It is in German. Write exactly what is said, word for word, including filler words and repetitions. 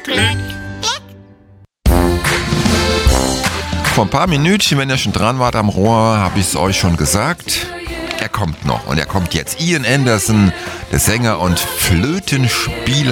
Vor ein paar Minütchen, wenn ihr schon dran wart am Rohr, habe ich es euch schon gesagt. Er kommt noch und er kommt jetzt. Ian Anderson, der Sänger und Flötenspieler